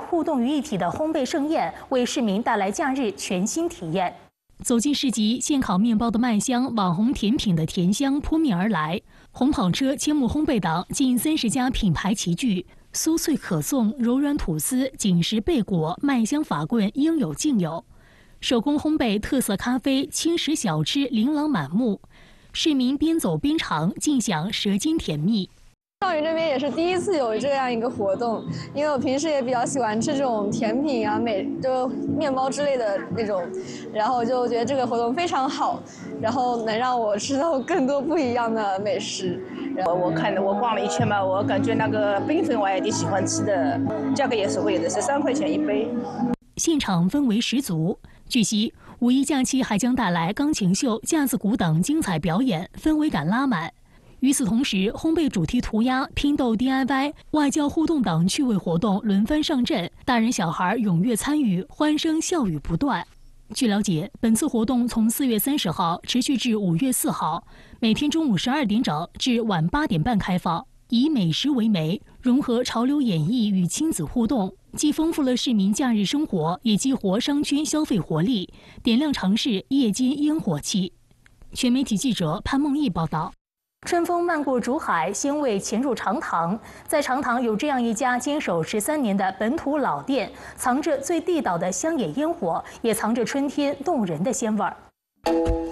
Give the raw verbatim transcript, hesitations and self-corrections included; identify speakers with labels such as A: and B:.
A: 互动于一体的烘焙盛宴，为市民带来假日全新体验。走进市集，现烤面包的麦香、网红甜品的甜香扑面而来。红跑车、千木烘焙等近三十家品牌齐聚，酥脆可颂、柔软吐司、紧实贝果、麦香法棍应有尽有。手工烘焙、特色咖啡、轻食小吃琳琅满目，市民边走边尝，尽享舌尖甜蜜。
B: 少宇这边也是第一次有这样一个活动，因为我平时也比较喜欢吃这种甜品啊、美就面包之类的那种，然后就觉得这个活动非常好，然后能让我吃到更多不一样的美食。
C: 我我看我逛了一圈嘛，我感觉那个缤纷我也挺喜欢吃的，价格也实惠的，是三块钱一杯。
A: 现场氛围十足。据悉，五一假期还将带来钢琴秀、架子鼓等精彩表演，氛围感拉满。 与此同时，烘焙主题涂鸦、拼豆 D I Y、外教互动等趣味活动轮番上阵，大人小孩踊跃参与，欢声笑语不断。据了解，本次活动从四月三十号持续至五月四号，每天中午十二点整至晚八点半开放，以美食为媒，融合潮流演绎与亲子互动，既丰富了市民假日生活，也激活商圈消费活力，点亮城市夜间烟火气。全媒体记者潘梦毅报道。 春风漫过竹海，鲜味潜入长塘。在长塘有这样一家坚守十三年的本土老店，藏着最地道的乡野烟火，也藏着春天动人的鲜味儿。